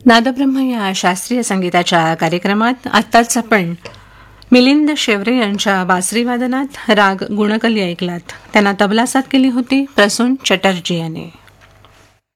नादब्रह्म या शास्त्रीय संगीताच्या कार्यक्रमात आत्ताच आपण मिलिंद शेवरे यांच्या बासरी वादनात राग गुणकली ऐकलात. त्यांना तबला साथ केली होती प्रसून चटर्जी यांनी.